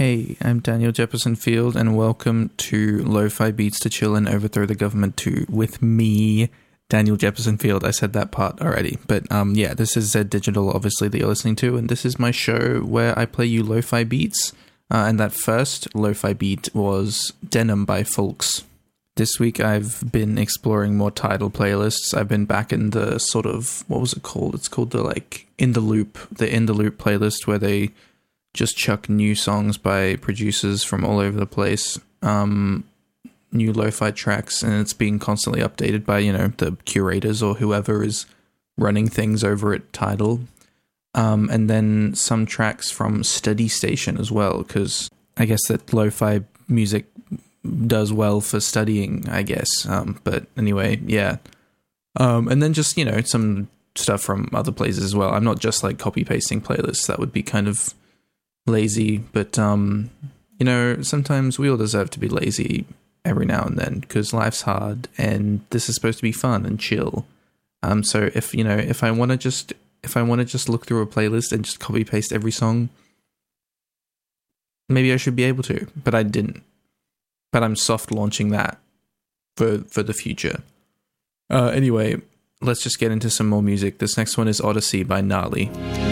Hey, I'm Daniel Jefferson Field, and welcome to Lo-Fi Beats to Chill and Overthrow the Government 2 with me, Daniel Jefferson Field. I said that part already, but yeah, this is Zed Digital, obviously, that you're listening to, and this is my show where I play you lo-fi beats, and that first lo-fi beat was Denim by Folks. This week I've been exploring more Tidal playlists. I've been back in the sort of, what was it called? It's called the In the Loop playlist, where they just chuck new songs by producers from all over the place, new lo-fi tracks, and it's being constantly updated by, the curators or whoever is running things over at Tidal. And then some tracks from Study Station as well, because I guess that lo-fi music does well for studying, I guess. But anyway, yeah. And then just, some stuff from other places as well. I'm not just copy-pasting playlists. That would be kind of lazy, but sometimes we all deserve to be lazy every now and then, because life's hard and this is supposed to be fun and chill. So if I want to just look through a playlist and just copy paste every song, maybe I should be able to, but I didn't. But I'm soft launching that for the future. Anyway, let's just get into some more music. This next one is Odyssey by Gnarly.